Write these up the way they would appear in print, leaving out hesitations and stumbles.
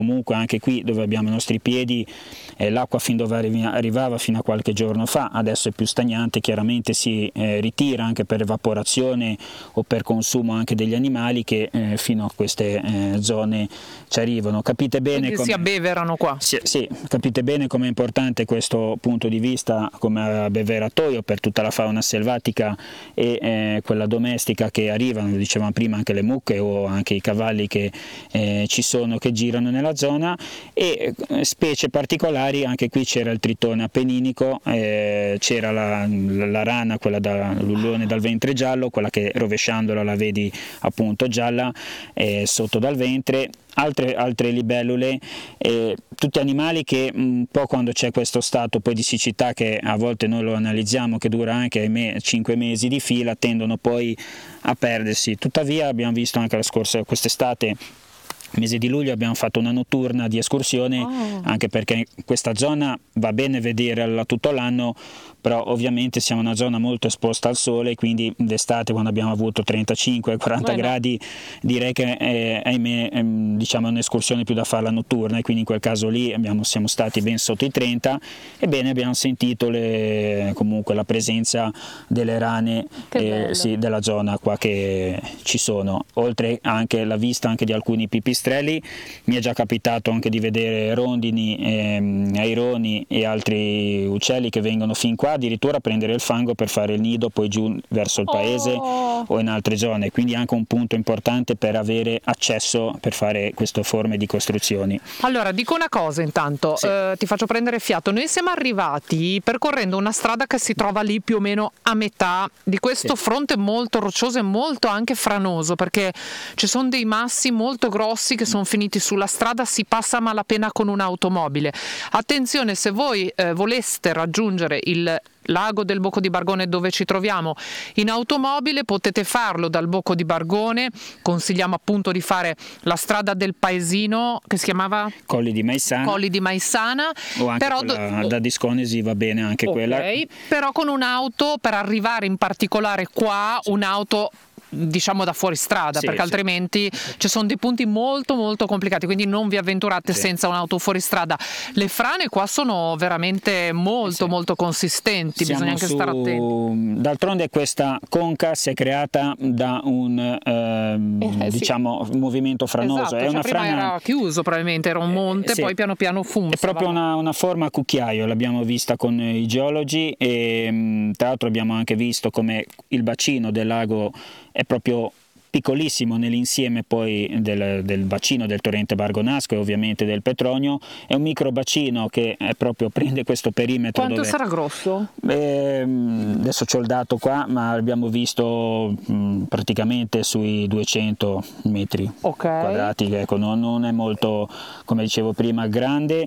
Comunque anche qui dove abbiamo i nostri piedi l'acqua fin dove arrivava fino a qualche giorno fa, adesso è più stagnante, chiaramente si ritira anche per evaporazione o per consumo anche degli animali che fino a queste zone ci arrivano. Capite bene quindi si abbeverano qua. Sì, capite bene com'è importante questo punto di vista come abbeveratoio per tutta la fauna selvatica e quella domestica che arrivano, lo dicevamo prima, anche le mucche o anche i cavalli che ci sono, che girano nella zona, e specie particolari. Anche qui c'era il tritone appenninico, c'era la rana, quella l'ullone dal ventre giallo, quella che rovesciandola la vedi appunto gialla sotto dal ventre, altre libellule, tutti animali che un po' quando c'è questo stato poi di siccità, che a volte noi lo analizziamo che dura anche 5 mesi di fila, tendono poi a perdersi. Tuttavia abbiamo visto anche quest'estate, mese di luglio, abbiamo fatto una notturna di escursione, anche perché questa zona va bene vederla tutto l'anno, però ovviamente siamo una zona molto esposta al sole, quindi d'estate quando abbiamo avuto 35-40 gradi direi che ahimè diciamo è un'escursione più da farla notturna, e quindi in quel caso lì siamo stati ben sotto i 30. Ebbene, abbiamo sentito comunque la presenza delle rane della zona qua che ci sono, oltre anche la vista anche di alcuni pipistrelli. Mi è già capitato anche di vedere rondini, aironi e altri uccelli che vengono fin qua addirittura a prendere il fango per fare il nido poi giù verso il paese o in altre zone, quindi anche un punto importante per avere accesso per fare queste forme di costruzioni. Allora dico una cosa intanto, ti faccio prendere fiato. Noi siamo arrivati percorrendo una strada che si trova lì più o meno a metà di questo fronte molto roccioso e molto anche franoso, perché ci sono dei massi molto grossi che sono finiti sulla strada, si passa a malapena con un'automobile. Attenzione, se voi voleste raggiungere il lago del Bocco di Bargone dove ci troviamo in automobile, potete farlo dal Bocco di Bargone. Consigliamo appunto di fare la strada del paesino che si chiamava Colli di Maissana, o anche però da Disconesi va bene anche quella, però con un'auto, per arrivare in particolare qua, un'auto diciamo da fuoristrada, perché altrimenti ci sono dei punti molto molto complicati, quindi non vi avventurate senza un'auto fuoristrada. Le frane qua sono veramente molto molto consistenti, bisogna anche stare attenti. D'altronde questa conca si è creata da un diciamo movimento franoso. È una prima frana, era chiuso, probabilmente era un monte, poi piano piano funziona. È proprio una forma a cucchiaio, l'abbiamo vista con i geologi, e tra l'altro abbiamo anche visto come il bacino del lago è proprio piccolissimo nell'insieme poi del bacino del torrente Bargonasco e ovviamente del Petronio. È un micro bacino che prende questo perimetro. Quanto sarà grosso? Adesso c'ho il dato qua, ma l'abbiamo visto praticamente sui 200 metri quadrati, ecco, non è molto, come dicevo prima, grande.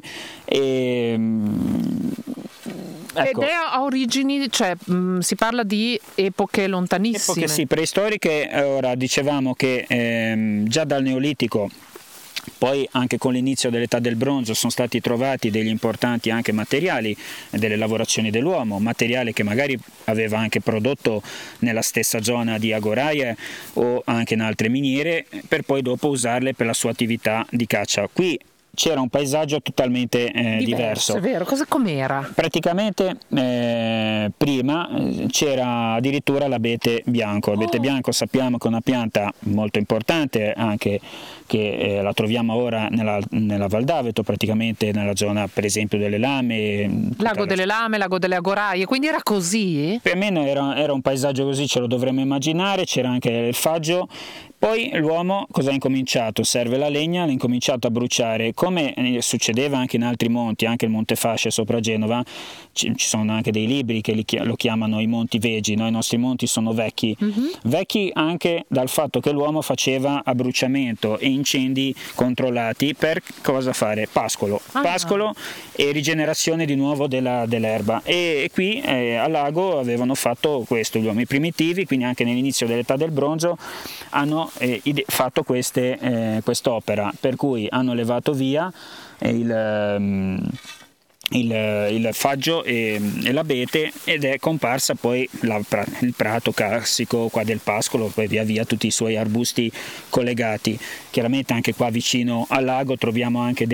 Ecco. Ed è a origini, cioè si parla di epoche lontanissime. Epoche preistoriche. Ora dicevamo che già dal Neolitico, poi anche con l'inizio dell'età del bronzo, sono stati trovati degli importanti anche materiali delle lavorazioni dell'uomo, materiale che magari aveva anche prodotto nella stessa zona di Agoraie o anche in altre miniere, per poi dopo usarle per la sua attività di caccia. Qui c'era un paesaggio totalmente diverso. È vero, com'era? Praticamente prima c'era addirittura l'abete bianco. L'abete bianco sappiamo che è una pianta molto importante, anche che la troviamo ora nella Val d'Aveto, praticamente nella zona per esempio delle Lame. Lago delle Lame, Lago delle Agoraie, quindi era così? Più o meno era un paesaggio così, ce lo dovremmo immaginare, c'era anche il faggio. Poi l'uomo cosa ha incominciato? Serve la legna, l'ha incominciato a bruciare, come succedeva anche in altri monti, anche il Monte Fasce sopra Genova. Ci sono anche dei libri che lo chiamano i monti vegi, no? I nostri monti sono vecchi, vecchi anche dal fatto che l'uomo faceva abbruciamento e incendi controllati per cosa fare? Pascolo e rigenerazione di nuovo dell'erba, e qui al lago avevano fatto questo gli uomini primitivi, quindi anche nell'inizio dell'età del bronzo hanno fatto quest'opera, per cui hanno levato via il faggio e l'abete, ed è comparsa poi il prato classico qua del pascolo, poi via via tutti i suoi arbusti collegati. Chiaramente anche qua vicino al lago troviamo anche